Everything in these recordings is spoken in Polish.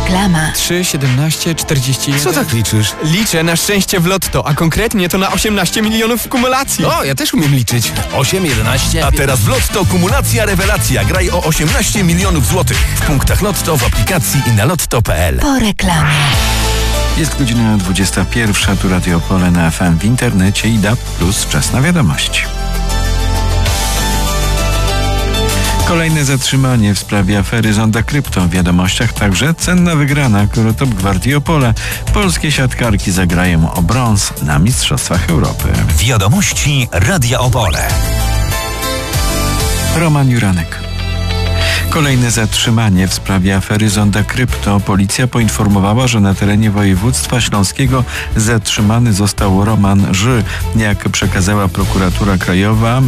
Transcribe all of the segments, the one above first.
Reklama. 3, 17, 41. Co tak liczysz? Liczę na szczęście w lotto, a konkretnie to na 18 milionów w kumulacji. O, ja też umiem liczyć. 8, 11... A teraz w Lotto kumulacja rewelacja. Graj o 18 milionów złotych. W punktach Lotto, w aplikacji i na lotto.pl. Po reklamie. Jest godzina 21, tu Radio Opole na FM w internecie i DAB+, czas na wiadomości. Kolejne zatrzymanie w sprawie afery Zonda Krypto. W wiadomościach także cenna wygrana Korotop Gwardii Opole. Polskie siatkarki zagrają o brąz na Mistrzostwach Europy. Wiadomości Radia Opole. Roman Juranek. Kolejne zatrzymanie w sprawie afery Zonda Krypto. Policja poinformowała, że na terenie województwa śląskiego zatrzymany został Roman Ży. Jak przekazała prokuratura krajowa,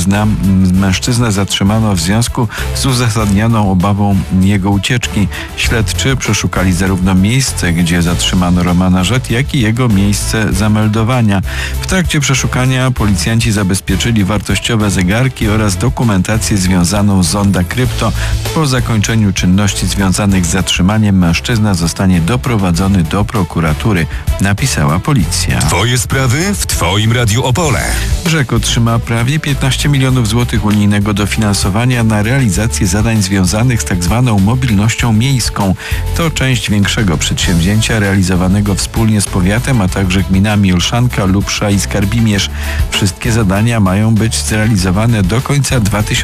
mężczyznę zatrzymano w związku z uzasadnioną obawą jego ucieczki. Śledczy przeszukali zarówno miejsce, gdzie zatrzymano Romana Ży, jak i jego miejsce zameldowania. W trakcie przeszukania policjanci zabezpieczyli wartościowe zegarki oraz dokumentację związaną z Zonda Krypto. Po zakończeniu czynności związanych z zatrzymaniem mężczyzna zostanie doprowadzony do prokuratury, napisała policja. Twoje sprawy w Twoim Radiu Opole. Rzek otrzyma prawie 15 milionów złotych unijnego dofinansowania na realizację zadań związanych z tzw. mobilnością miejską. To część większego przedsięwzięcia realizowanego wspólnie z powiatem, a także gminami Olszanka, Lubsza i Skarbimierz. Wszystkie zadania mają być zrealizowane do końca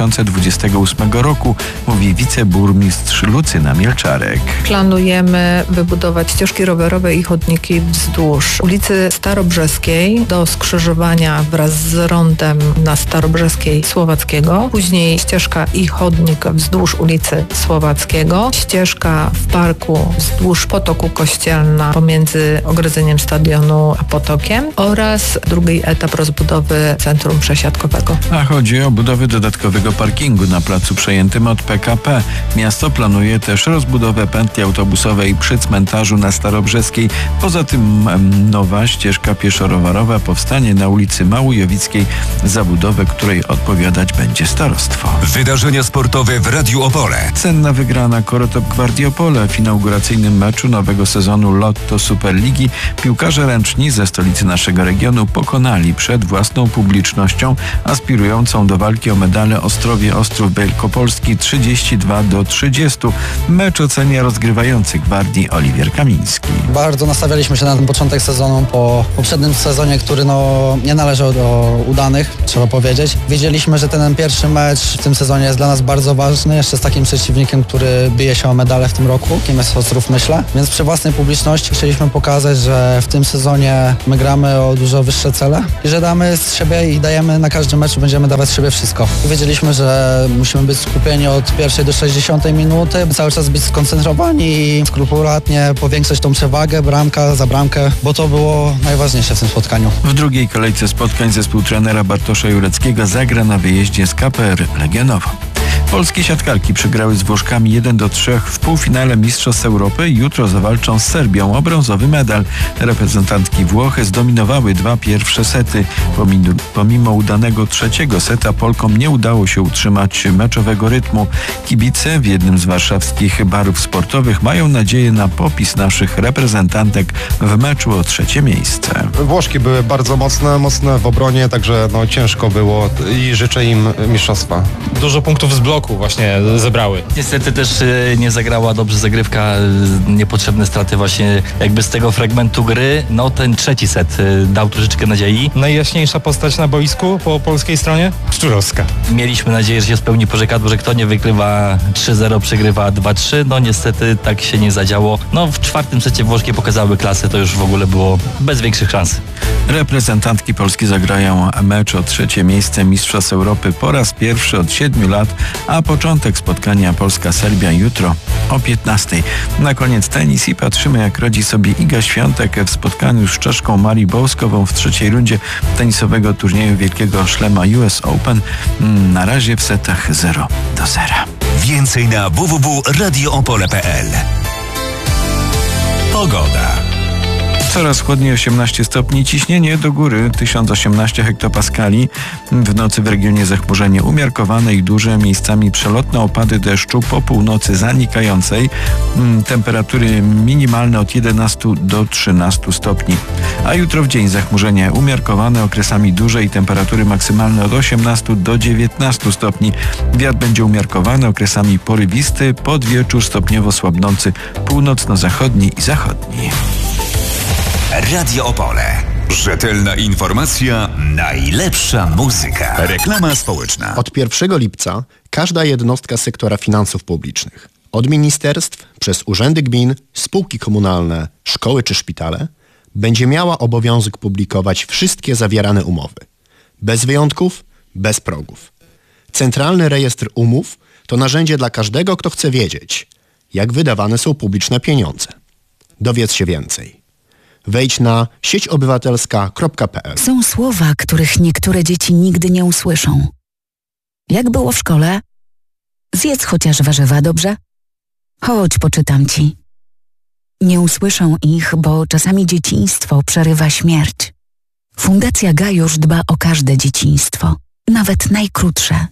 2028 roku, mówi wiceburmistrz Lucyna Mielczarek. Planujemy wybudować ścieżki rowerowe i chodniki wzdłuż ulicy Starobrzeskiej do skrzyżowania wraz z rondem na Starobrzeskiej Słowackiego. Później ścieżka i chodnik wzdłuż ulicy Słowackiego. Ścieżka w parku wzdłuż Potoku Kościelna pomiędzy ogrodzeniem stadionu a Potokiem oraz drugi etap rozbudowy centrum przesiadkowego. A chodzi o budowę dodatkowego parkingu na placu przejętym od PKP. Miasto planuje też rozbudowę pętli autobusowej przy cmentarzu na Starobrzeskiej. Poza tym nowa ścieżka pieszo-rowerowa powstanie na ulicy Małojowickiej, za budowę której odpowiadać będzie starostwo. Wydarzenia sportowe w Radiu Opole. Cenna wygrana Korotop Gwardii Opole w inauguracyjnym meczu nowego sezonu Lotto Superligi. Piłkarze ręczni ze stolicy naszego regionu pokonali przed własną publicznością aspirującą do walki o medale Ostrowie Ostrów Wielkopolski 32-30. Mecz ocenia rozgrywający Gwardii Oliwier Kamiński. Bardzo nastawialiśmy się na ten początek sezonu po poprzednim sezonie, który nie należał do udanych, trzeba powiedzieć. Wiedzieliśmy, że ten pierwszy mecz w tym sezonie jest dla nas bardzo ważny, jeszcze z takim przeciwnikiem, który bije się o medale w tym roku, kim jest Ostrów, myślę. Więc przy własnej publiczności chcieliśmy pokazać, że w tym sezonie my gramy o dużo wyższe cele i że damy z siebie i dajemy na każdym meczu, będziemy dawać z siebie wszystko. Wiedzieliśmy, że musimy być skupieni od pierwszej do 60 minuty, cały czas być skoncentrowani i skrupulatnie powiększać tą przewagę, bramka za bramkę, bo to było najważniejsze w tym spotkaniu. W drugiej kolejce spotkań zespół trenera Bartosza Jureckiego zagra na wyjeździe z KPR Legionowo. Polskie siatkarki przegrały z Włoszkami 1-3 w półfinale Mistrzostw Europy i jutro zawalczą z Serbią o brązowy medal. Reprezentantki Włochy zdominowały dwa pierwsze sety. Pomimo udanego trzeciego seta Polkom nie udało się utrzymać meczowego rytmu. Kibice w jednym z warszawskich barów sportowych mają nadzieję na popis naszych reprezentantek w meczu o trzecie miejsce. Włoszki były bardzo mocne w obronie, także ciężko było i życzę im mistrzostwa. Dużo punktów z bloku właśnie zebrały. Niestety też nie zagrała dobrze zagrywka, niepotrzebne straty właśnie jakby z tego fragmentu gry. Ten trzeci set dał troszeczkę nadziei. Najjaśniejsza postać na boisku po polskiej stronie? Szczurowska. Mieliśmy nadzieję, że się spełni porzekadło, że kto nie wygrywa 3-0, przegrywa 2-3. Niestety tak się nie zadziało. W czwartym secie Włoszki pokazały klasę, to już w ogóle było bez większych szans. Reprezentantki Polski zagrają mecz o trzecie miejsce Mistrzostw Europy po raz pierwszy od 7 lat, a początek spotkania Polska-Serbia jutro o 15. Na koniec tenis i patrzymy, jak radzi sobie Iga Świątek w spotkaniu z Czeszką Marii Bołskową w trzeciej rundzie tenisowego turnieju Wielkiego Szlema US Open. Na razie w setach 0-0. Więcej na www.radioopole.pl. Pogoda. Coraz chłodniej, 18 stopni, ciśnienie do góry 1018 hektopaskali. W nocy w regionie zachmurzenie umiarkowane i duże, miejscami przelotne opady deszczu, po północy zanikającej. Temperatury minimalne od 11 do 13 stopni. A jutro w dzień zachmurzenie umiarkowane, okresami duże i temperatury maksymalne od 18 do 19 stopni. Wiatr będzie umiarkowany, okresami porywisty, pod wieczór stopniowo słabnący północno-zachodni i zachodni. Radio Opole. Rzetelna informacja, najlepsza muzyka. Reklama społeczna. Od 1 lipca każda jednostka sektora finansów publicznych, od ministerstw, przez urzędy gmin, spółki komunalne, szkoły czy szpitale, będzie miała obowiązek publikować wszystkie zawierane umowy. Bez wyjątków, bez progów. Centralny Rejestr Umów to narzędzie dla każdego, kto chce wiedzieć, jak wydawane są publiczne pieniądze. Dowiedz się więcej. Wejdź na sieciobywatelska.pl. Są słowa, których niektóre dzieci nigdy nie usłyszą. Jak było w szkole? Zjedz chociaż warzywa, dobrze? Chodź, poczytam ci. Nie usłyszą ich, bo czasami dzieciństwo przerywa śmierć. Fundacja Gajusz dba o każde dzieciństwo, nawet najkrótsze.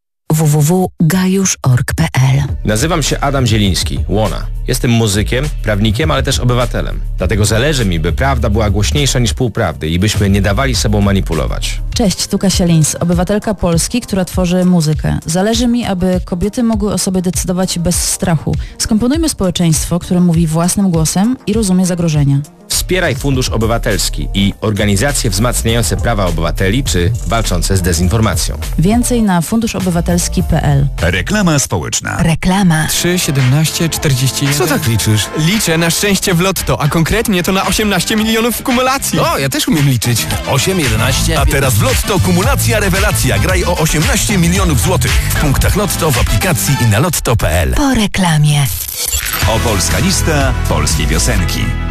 www.gajusz.org.pl. Nazywam się Adam Zieliński, Łona. Jestem muzykiem, prawnikiem, ale też obywatelem. Dlatego zależy mi, by prawda była głośniejsza niż półprawdy i byśmy nie dawali sobą manipulować. Cześć, tu Kasia Lins, obywatelka Polski, która tworzy muzykę. Zależy mi, aby kobiety mogły o sobie decydować bez strachu. Skomponujmy społeczeństwo, które mówi własnym głosem i rozumie zagrożenia. Wspieraj Fundusz Obywatelski i organizacje wzmacniające prawa obywateli czy walczące z dezinformacją. Więcej na funduszobywatelski.pl. Reklama społeczna. Reklama. 3, 17, 41. Co tak liczysz? Liczę na szczęście w lotto, a konkretnie to na 18 milionów w kumulacji. O, ja też umiem liczyć. 8, 11... A teraz w Lotto kumulacja rewelacja. Graj o 18 milionów złotych. W punktach Lotto, w aplikacji i na lotto.pl. Po reklamie. Opolska lista polskiej piosenki.